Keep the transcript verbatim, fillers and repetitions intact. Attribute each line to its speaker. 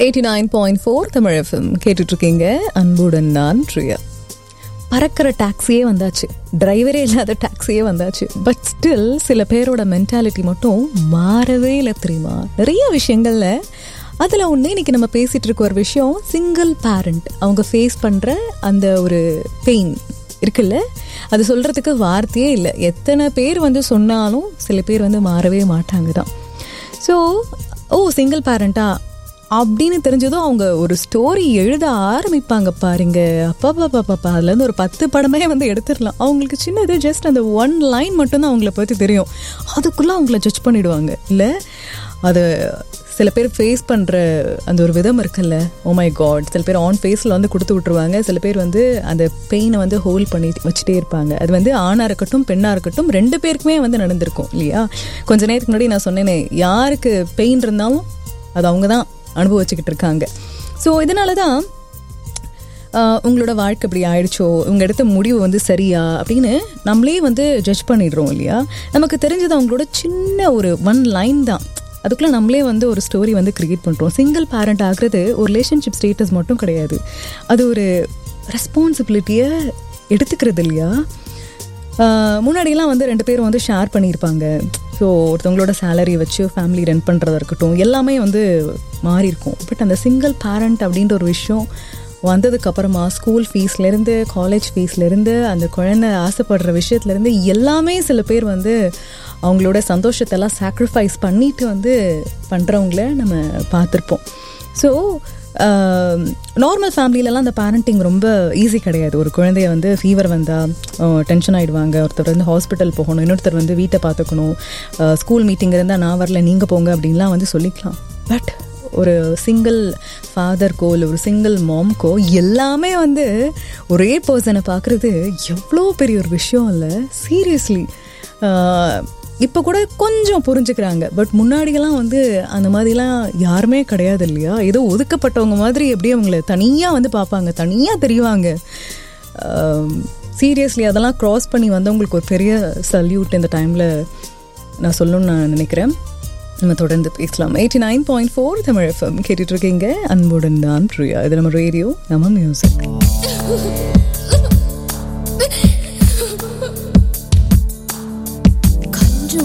Speaker 1: Eighty nine point four Tamil FM கேட்டுட்டு இருக்கீங்க. அன்புடன் நான் பிரியா. பறக்கிற டாக்ஸியே வந்தாச்சு, டிரைவரே இல்லாத டாக்ஸியே வந்தாச்சு. பட் ஸ்டில் சில பேரோட மென்டாலிட்டி மட்டும் மாறவே இல்லை தெரியுமா, நிறைய விஷயங்கள்ல. அதில் ஒன்று இன்னைக்கு நம்ம பேசிகிட்டு இருக்க ஒரு விஷயம், சிங்கிள் பேரண்ட் அவங்க ஃபேஸ் பண்ணுற அந்த ஒரு பெயின் இருக்குல்ல, அது சொல்கிறதுக்கு வார்த்தையே இல்லை. எத்தனை பேர் வந்து சொன்னாலும் சில பேர் வந்து மாறவே மாட்டாங்க தான். ஸோ ஓ சிங்கிள் பேரண்ட்டா அப்படின்னு தெரிஞ்சதும் அவங்க ஒரு ஸ்டோரி எழுத ஆரம்பிப்பாங்க பாருங்க. அப்பா பாப்பா பாப்பா அதுலேருந்து ஒரு பத்து படமே வந்து எடுத்துடலாம். அவங்களுக்கு சின்னது ஜஸ்ட் அந்த ஒன் லைன் மட்டும்தான் அவங்கள பற்றி தெரியும், அதுக்குள்ளே அவங்கள ஜட்ஜ் பண்ணிவிடுவாங்க இல்லை. அது சில பேர் ஃபேஸ் பண்ணுற அந்த ஒரு விதம் இருக்குல்ல, ஓ மை காட். சில பேர் ஆன் ஃபேஸில் வந்து கொடுத்து விட்ருவாங்க, சில பேர் வந்து அந்த பெயினை வந்து ஹோல்ட் பண்ணி வச்சுட்டே இருப்பாங்க. அது வந்து ஆணாக இருக்கட்டும் பெண்ணாக இருக்கட்டும் ரெண்டு பேருக்குமே வந்து நடந்திருக்கும் இல்லையா. கொஞ்ச நேரத்துக்கு முன்னாடி நான் சொன்னேனே, யாருக்கு பெயின் இருந்தாலும் அது அவங்க தான் அனுபவிச்சுக்கிட்டு இருக்காங்க. ஸோ இதனால தான் உங்களோட வாழ்க்கை இப்படி ஆயிடுச்சோ, உங்கள் எடுத்த முடிவு வந்து சரியா அப்படின்னு நம்மளே வந்து ஜட்ஜ் பண்ணிடுறோம் இல்லையா. நமக்கு தெரிஞ்சது அவங்களோட சின்ன ஒரு ஒன் லைன் தான், அதுக்குள்ளே நம்மளே வந்து ஒரு ஸ்டோரி வந்து க்ரியேட் பண்ணுறோம். சிங்கிள் பேரண்ட் ஆகிறது ஒரு ரிலேஷன்ஷிப் ஸ்டேட்டஸ் மட்டும் கிடையாது, அது ஒரு ரெஸ்பான்சிபிலிட்டியை எடுத்துக்கிறது இல்லையா. முன்னாடியெல்லாம் வந்து ரெண்டு பேரும் வந்து ஷேர் பண்ணியிருப்பாங்க. ஸோ ஒருத்தவங்களோட சேலரி வச்சு ஃபேமிலி ரன் பண்ணுறதா இருக்கட்டும், எல்லாமே வந்து மாறி இருக்கும். பட் அந்த சிங்கிள் பேரண்ட் அப்படின்ற ஒரு விஷயம் வந்ததுக்கப்புறமா ஸ்கூல் ஃபீஸ்லேருந்து காலேஜ் ஃபீஸ்லேருந்து அந்த குழந்தை ஆசைப்படுற விஷயத்துலேருந்து எல்லாமே சில பேர் வந்து அவங்களோட சந்தோஷத்தெல்லாம் சாக்ரிஃபைஸ் பண்ணிட்டு வந்து பண்ணுறவங்கள நம்ம பார்த்துருப்போம். ஸோ நார்மல் ஃபேமிலியிலலாம் அந்த பேரண்டிங் ரொம்ப ஈஸி கிடையாது. ஒரு குழந்தைய வந்து ஃபீவர் வந்தால் டென்ஷன் ஆகிடுவாங்க, ஒருத்தர் வந்து ஹாஸ்பிட்டல் போகணும், இன்னொருத்தர் வந்து வீட்டை பார்த்துக்கணும், ஸ்கூல் மீட்டிங் இருந்தால் நான் வரல நீங்கள் போங்க அப்படின்லாம் வந்து சொல்லிக்கலாம். பட் ஒரு சிங்கிள் ஃபாதர்க்கோ இல்லை ஒரு சிங்கிள் மாம்க்கோ எல்லாமே வந்து ஒரே பர்சனை பார்க்குறது எவ்வளோ பெரிய ஒரு விஷயம் இல்லை. சீரியஸ்லி இப்போ கூட கொஞ்சம் புரிஞ்சுக்கிறாங்க. பட் முன்னாடியெல்லாம் வந்து அந்த மாதிரிலாம் யாருமே கிடையாது இல்லையா. ஏதோ ஒதுக்கப்பட்டவங்க மாதிரி எப்படியும் அவங்கள தனியாக வந்து பார்ப்பாங்க, தனியாக தெரியுவாங்க. சீரியஸ்லி அதெல்லாம் க்ராஸ் பண்ணி வந்தவங்களுக்கு ஒரு பெரிய சல்யூட் இந்த டைமில் நான் சொல்லணும்னு நான் நினைக்கிறேன். நம்ம தொடர்ந்து பேசலாம். Eighty nine point four Tamil FM கேட்டுட்ருக்கீங்க. அன்புடன் நான் பிரியா. இது நம்ம ரேடியோ, நம்ம மியூசிக்.